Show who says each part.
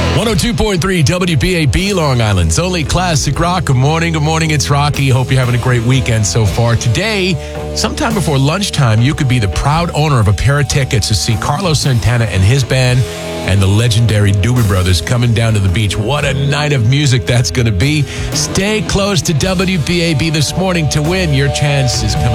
Speaker 1: 102.3 WBAB, Long Island's only classic rock. Good morning, it's Rocky. Hope you're having a great weekend so far. Today, sometime before lunchtime, you could be the proud owner of a pair of tickets to see Carlos Santana and his band and the legendary Doobie Brothers coming down to the beach. What a night of music that's going to be. Stay close to WBAB this morning to win. Your chance is coming.